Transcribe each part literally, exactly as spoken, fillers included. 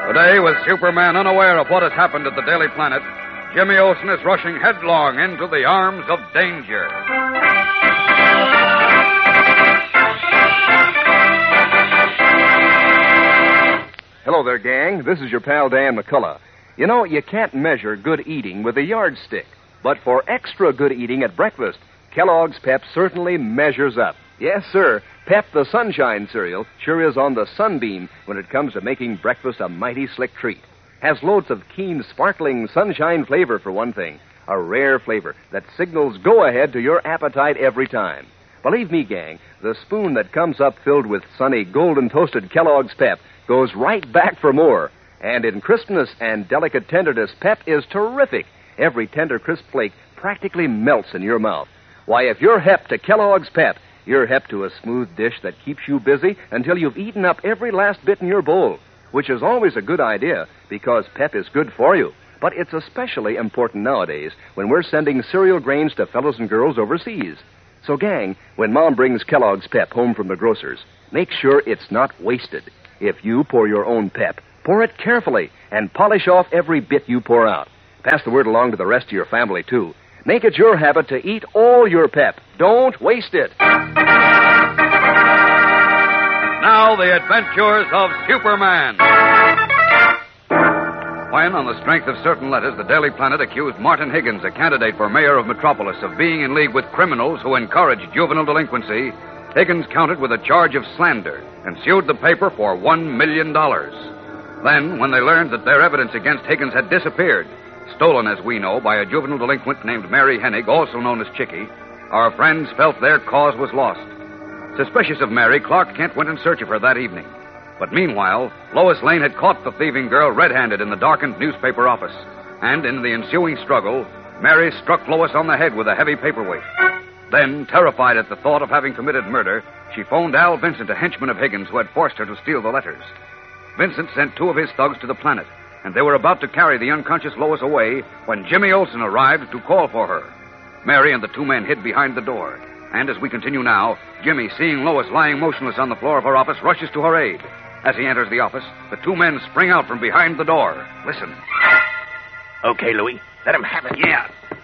Today, with Superman unaware of what has happened at the Daily Planet, Jimmy Olsen is rushing headlong into the arms of danger. Hello there, gang. This is your pal Dan McCullough. You know, you can't measure good eating with a yardstick. But for extra good eating at breakfast, Kellogg's Pep certainly measures up. Yes, sir. Pep the Sunshine cereal sure is on the sunbeam when it comes to making breakfast a mighty slick treat. Has loads of keen, sparkling sunshine flavor, for one thing. A rare flavor that signals go-ahead to your appetite every time. Believe me, gang, the spoon that comes up filled with sunny, golden toasted Kellogg's Pep goes right back for more. And in crispness and delicate tenderness, Pep is terrific. Every tender, crisp flake practically melts in your mouth. Why, if you're hep to Kellogg's Pep, you're hep to a smooth dish that keeps you busy until you've eaten up every last bit in your bowl, which is always a good idea because Pep is good for you. But it's especially important nowadays when we're sending cereal grains to fellows and girls overseas. So, gang, when Mom brings Kellogg's Pep home from the grocer's, make sure it's not wasted. If you pour your own Pep, pour it carefully and polish off every bit you pour out. Pass the word along to the rest of your family, too. Make it your habit to eat all your Pep. Don't waste it. Now, the adventures of Superman. When, on the strength of certain letters, the Daily Planet accused Martin Higgins, a candidate for mayor of Metropolis, of being in league with criminals who encourage juvenile delinquency, Higgins countered with a charge of slander and sued the paper for one million dollars. Then, when they learned that their evidence against Higgins had disappeared, stolen, as we know, by a juvenile delinquent named Mary Hennig, also known as Chickie, our friends felt their cause was lost. Suspicious of Mary, Clark Kent went in search of her that evening. But meanwhile, Lois Lane had caught the thieving girl red-handed in the darkened newspaper office. And in the ensuing struggle, Mary struck Lois on the head with a heavy paperweight. Then, terrified at the thought of having committed murder, she phoned Al Vincent, a henchman of Higgins, who had forced her to steal the letters. Vincent sent two of his thugs to the Planet, and they were about to carry the unconscious Lois away when Jimmy Olsen arrived to call for her. Mary and the two men hid behind the door. And as we continue now, Jimmy, seeing Lois lying motionless on the floor of her office, rushes to her aid. As he enters the office, the two men spring out from behind the door. Listen. Okay, Louie. Let him have it. Yeah.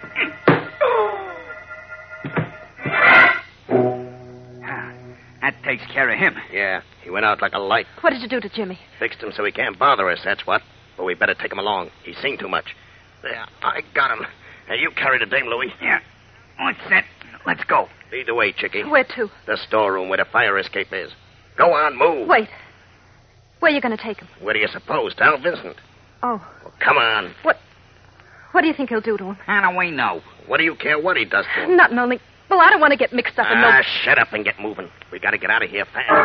That takes care of him. Yeah, he went out like a light. What did you do to Jimmy? Fixed him so he can't bother us, that's what. But we better take him along. He's seen too much. There, I got him. Now, you carry the dame, Louie. Yeah. What's that? Let's go. Lead the way, Chickie. Where to? The storeroom where the fire escape is. Go on, move. Wait. Where are you going to take him? Where do you suppose? To Al Vincent. Oh. Well, come on. What? What do you think he'll do to him? How do we know? What do you care what he does to him? Nothing, only... Well, I don't want to get mixed up in no... Ah, shut up and get moving. We got to get out of here fast.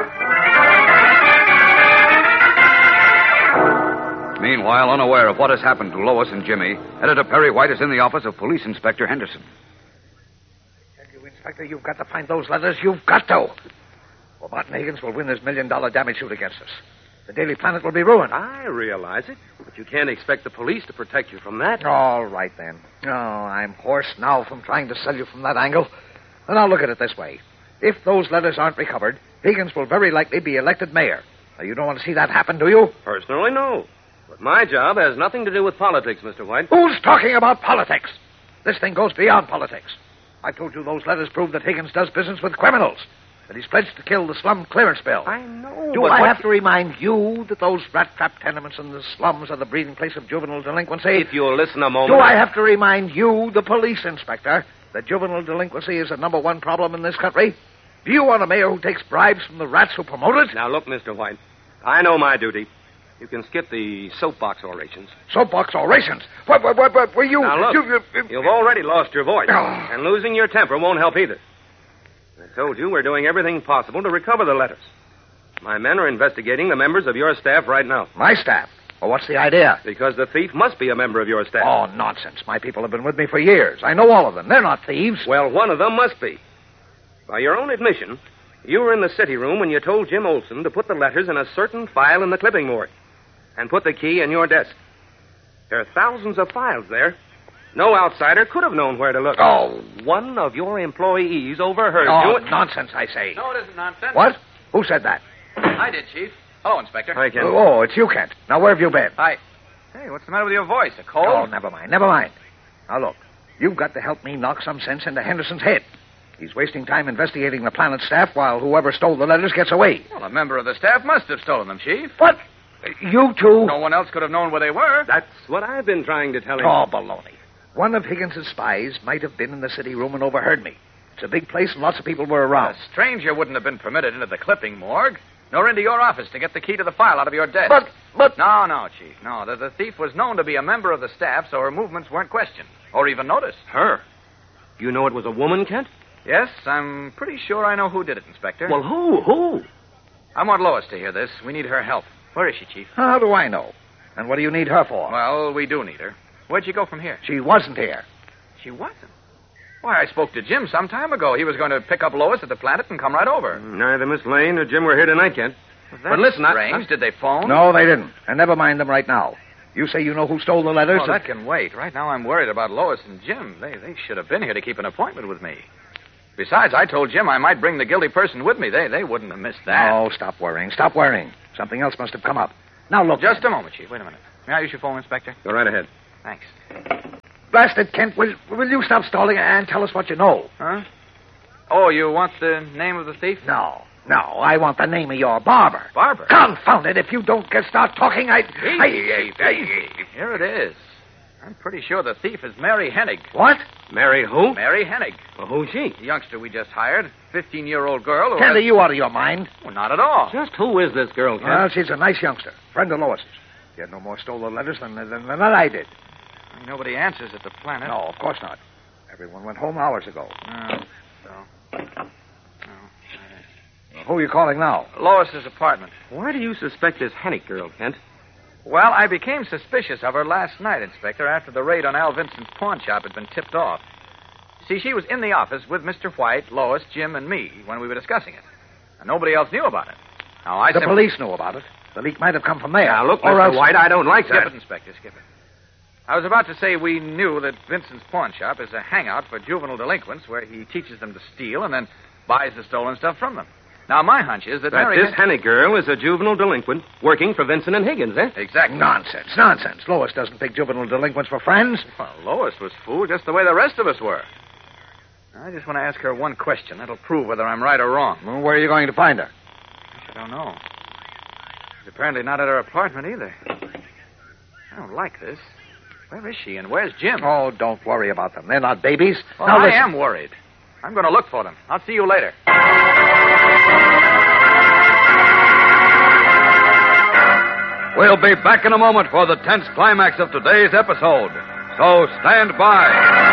Meanwhile, unaware of what has happened to Lois and Jimmy, Editor Perry White is in the office of Police Inspector Henderson. I tell you, Inspector, you've got to find those letters. You've got to. Or Martin Higgins will win his million-dollar damage suit against us. The Daily Planet will be ruined. I realize it, but you can't expect the police to protect you from that. All right, then. Oh, I'm hoarse now from trying to sell you from that angle. And I'll look at it this way. If those letters aren't recovered, Higgins will very likely be elected mayor. Now, you don't want to see that happen, do you? Personally, no. But my job has nothing to do with politics, Mister White. Who's talking about politics? This thing goes beyond politics. I told you those letters prove that Higgins does business with criminals. That he's pledged to kill the slum clearance bill. I know, Do but I what... have to remind you that those rat-trap tenements in the slums are the breeding place of juvenile delinquency? If you'll listen a moment... Do I have to remind you, the police inspector, that juvenile delinquency is the number one problem in this country? Do you want a mayor who takes bribes from the rats who promote it? Now, look, Mister White, I know my duty. You can skip the soapbox orations. Soapbox orations? What, what, what, what were you... Now, look, you, you, you... you've already lost your voice, Oh. and losing your temper won't help either. I told you we're doing everything possible to recover the letters. My men are investigating the members of your staff right now. My staff? Well, what's the idea? Because the thief must be a member of your staff. Oh, nonsense. My people have been with me for years. I know all of them. They're not thieves. Well, one of them must be. By your own admission, you were in the city room when you told Jim Olsen to put the letters in a certain file in the clipping board and put the key in your desk. There are thousands of files there. No outsider could have known where to look. Oh. One of your employees overheard Oh, you... nonsense, I say. No, it isn't nonsense. What? Who said that? I did, Chief. Hello, Inspector. Hi, Kent. Oh, it's you, Kent. Now, where have you been? Hi. Hey, what's the matter with your voice? A cold? Oh, never mind, never mind. Now, look, you've got to help me knock some sense into Henderson's head. He's wasting time investigating the Planet staff while whoever stole the letters gets away. Well, a member of the staff must have stolen them, Chief. What? You two? No one else could have known where they were. That's what I've been trying to tell him. Oh, baloney. One of Higgins's spies might have been in the city room and overheard me. It's a big place and lots of people were around. A stranger wouldn't have been permitted into the clipping morgue, nor into your office to get the key to the file out of your desk. But, but... No, no, Chief. No, the, the thief was known to be a member of the staff, so her movements weren't questioned, or even noticed. Her? You know it was a woman, Kent? Yes, I'm pretty sure I know who did it, Inspector. Well, who? Who? I want Lois to hear this. We need her help. Where is she, Chief? How do I know? And what do you need her for? Well, we do need her. Where'd she go from here? She wasn't here. She wasn't? Why, I spoke to Jim some time ago. He was going to pick up Lois at the Planet and come right over. Neither Miss Lane or Jim were here tonight, Kent. That's But listen, I- strange. Did they phone? No, they didn't. And never mind them right now. You say you know who stole the letters? Oh, that can wait. Right now I'm worried about Lois and Jim. They, they should have been here to keep an appointment with me. Besides, I told Jim I might bring the guilty person with me. They they wouldn't have missed that. No, stop worrying. Stop worrying. Something else must have come up. Now, look. Just Kent. a moment, Chief. Wait a minute. May I use your phone, Inspector? Go right ahead. Thanks. Blast it, Kent. Will, will you stop stalling and tell us what you know? Huh? Oh, you want the name of the thief? No. No, I want the name of your barber. Barber? Confound it. If you don't get start talking, I... I, I, I Here it is. I'm pretty sure the thief is Mary Hennig. what? Mary who? Mary Hennig. Well, who's she? The youngster we just hired. fifteen-year-old girl who... Kent, has- are you out of your mind? Well, not at all. Just who is this girl, Kent? Well, she's a nice youngster. Friend of Lois's. She had no more stolen letters than, than, than that I did. Nobody answers at the Planet. No, of course not. Everyone went home hours ago. No. So. Who are you calling now? Lois's apartment. Why do you suspect this Hennick girl, Kent? Well, I became suspicious of her last night, Inspector, after the raid on Al Vincent's pawn shop had been tipped off. See, she was in the office with Mister White, Lois, Jim, and me when we were discussing it. And nobody else knew about it. Now, I The sim- police knew about it. The leak might have come from there. Now, look, or Mister else... White, I don't like Skip that. it, Inspector, skip it. I was about to say we knew that Vincent's pawn shop is a hangout for juvenile delinquents where he teaches them to steal and then buys the stolen stuff from them. Now, my hunch is that, That Mary... this Hennick girl is a juvenile delinquent working for Vincent and Higgins, eh? Exactly. Nonsense, nonsense. Lois doesn't pick juvenile delinquents for friends. Well, Lois was fooled just the way the rest of us were. I just want to ask her one question. That'll prove whether I'm right or wrong. Well, where are you going to find her? I don't know. She's apparently not at her apartment either. I don't like this. Where is she, and where's Jim? Oh, don't worry about them. They're not babies. Well, now, I listen. am worried. I'm going to look for them. I'll see you later. We'll be back in a moment for the tense climax of today's episode. So stand by.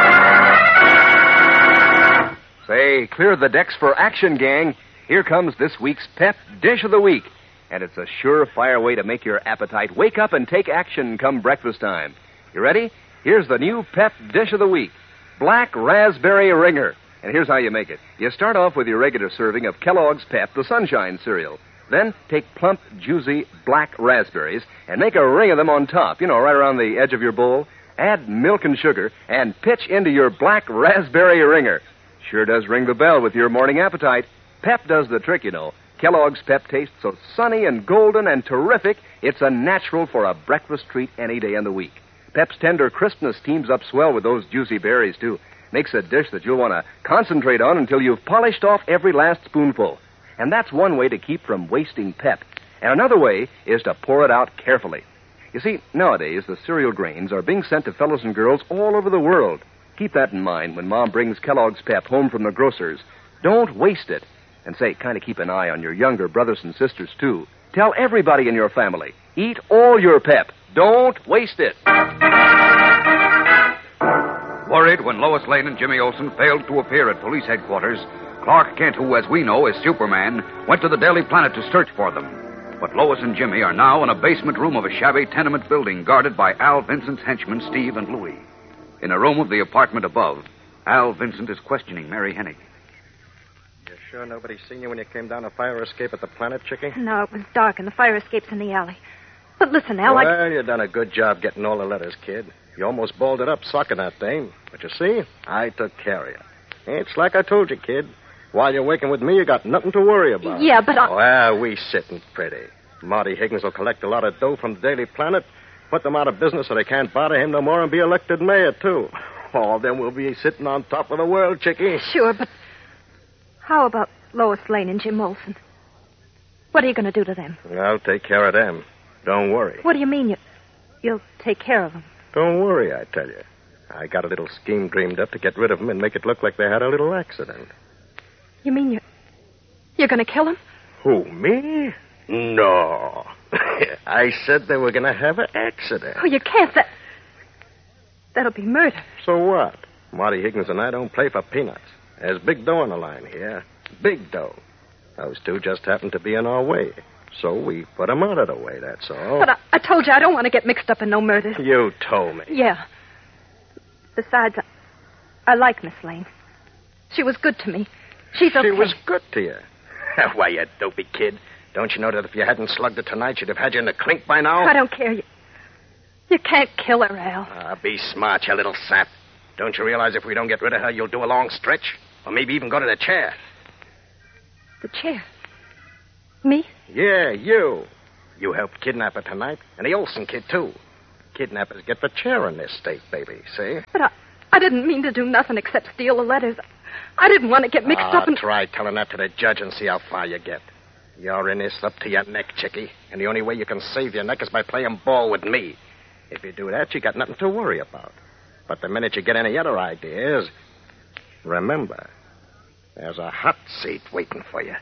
Say, clear the decks for action, gang. Here comes this week's Pep Dish of the Week. And it's a surefire way to make your appetite wake up and take action come breakfast time. You ready? Here's the new Pep Dish of the Week. Black Raspberry Ringer. And here's how you make it. You start off with your regular serving of Kellogg's Pep, the Sunshine cereal. Then take plump, juicy black raspberries and make a ring of them on top, you know, right around the edge of your bowl. Add milk and sugar and pitch into your black raspberry ringer. Sure does ring the bell with your morning appetite. Pep does the trick, you know. Kellogg's Pep tastes so sunny and golden and terrific, it's a natural for a breakfast treat any day in the week. Pep's tender crispness teams up swell with those juicy berries, too. Makes a dish that you'll want to concentrate on until you've polished off every last spoonful. And that's one way to keep from wasting Pep. And another way is to pour it out carefully. You see, nowadays, the cereal grains are being sent to fellows and girls all over the world. Keep that in mind when Mom brings Kellogg's Pep home from the grocer's. Don't waste it. And say, kind of keep an eye on your younger brothers and sisters, too. Tell everybody in your family, eat all your Pep. Don't waste it. Worried when Lois Lane and Jimmy Olsen failed to appear at police headquarters, Clark Kent, who, as we know, is Superman, went to the Daily Planet to search for them. But Lois and Jimmy are now in a basement room of a shabby tenement building guarded by Al Vincent's henchmen, Steve and Louie. In a room of the apartment above, Al Vincent is questioning Mary Hennig. You sure nobody seen you when you came down a fire escape at the Planet, Chickie? No, it was dark and the fire escape's in the alley. But listen, Al, I... Well, you done a good job getting all the letters, kid. You almost balled it up socking that dame. But you see, I took care of you. It's like I told you, kid. While you're working with me, you got nothing to worry about. Yeah, but I... Well, we sitting pretty. Marty Higgins will collect a lot of dough from the Daily Planet, put them out of business so they can't bother him no more, and be elected mayor, too. Oh, then we'll be sitting on top of the world, Chickie. Sure, but how about Lois Lane and Jim Olson? What are you going to do to them? I'll take care of them. Don't worry. What do you mean you, you'll take care of them? Don't worry, I tell you. I got a little scheme dreamed up to get rid of them and make it look like they had a little accident. You mean you're, you're going to kill them? Who, me? No. I said they were going to have an accident. Oh, you can't. That, that'll be murder. So what? Marty Higgins and I don't play for peanuts. There's big dough on the line here. Big dough. Those two just happen to be in our way. So we put them out of the way, that's all. But I, I told you I don't want to get mixed up in no murders. You told me. Yeah. Besides, I, I like Miss Lane. She was good to me. She's okay. She was good to you. Why, you dopey kid. Don't you know that if you hadn't slugged her tonight, she'd have had you in the clink by now? I don't care. You, you can't kill her, Al. Ah, be smart, you little sap. Don't you realize if we don't get rid of her, you'll do a long stretch? Or maybe even go to the chair. The chair? Me? Yeah, you. You helped kidnap her tonight, and the Olsen kid, too. Kidnappers get the chair in this state, baby, see? But I, I didn't mean to do nothing except steal the letters. I didn't want to get mixed ah, up in... Try telling that to the judge and see how far you get. You're in this up to your neck, Chickie, and the only way you can save your neck is by playing ball with me. If you do that, you got nothing to worry about. But the minute you get any other ideas, remember, there's a hot seat waiting for you.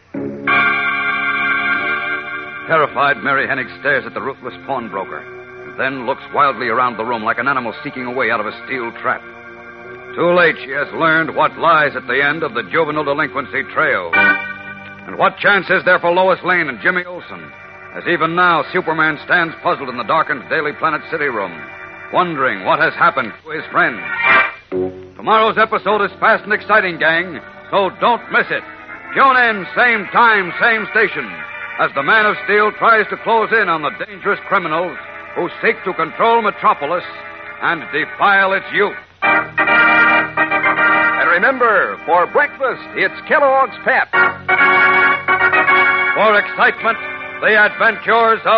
Terrified, Mary Hennig stares at the ruthless pawnbroker, and then looks wildly around the room like an animal seeking a way out of a steel trap. Too late, she has learned what lies at the end of the juvenile delinquency trail. And what chance is there for Lois Lane and Jimmy Olsen, as even now Superman stands puzzled in the darkened Daily Planet city room, wondering what has happened to his friends. Tomorrow's episode is fast and exciting, gang, so don't miss it. Tune in, same time, same station, as the Man of Steel tries to close in on the dangerous criminals who seek to control Metropolis and defile its youth. And remember, for breakfast, it's Kellogg's Pep. For excitement, the adventures of